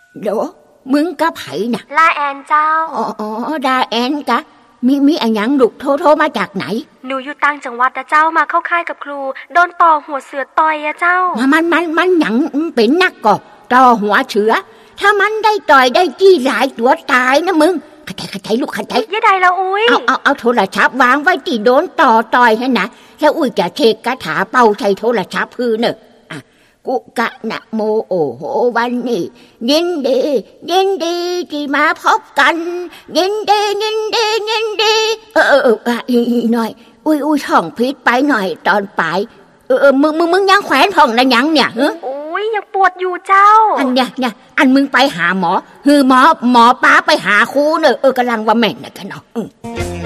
เดี๋ยวมึงกับไผน่ะลาแอนเจ้าอ๋อดาแอนกะมีอะไรหยังลูกโทรมาจากไหนหนูอยู่ต่างจังหวัดนะเจ้ามาเข้าค่ายกับครูโดนต่อหัวเสือต่อยอะเจ้ามันหยังเป็นนักก็ต่อหัวเสือถ้ามันได้ต่อยได้จี้หลายตัวตายนะมึงเข้าใจลูกเข้าใจยังไงละอุ้ยเอาโทรศัพท์วางไว้ที่โดนต่อยให้นะแล้วอุ้ยจะเทคาถาเป่าใช้โทรศัพท์พื้นเนอะกุกะนะโมโอโหวันนี้ยินดีที่มาพบกันยินดีหน่อยอุ้ยท่องผิดไปหน่อยตอนปลายมึงยังแขวนท่องนะยังเนี่ยอุ้ยยังปวดอยู่เจ้าอันเนี่ยอันมึงไปหาหมอหมอป้าไปหาครูเนอะกำลังว่าแม่งนะกันเนาะ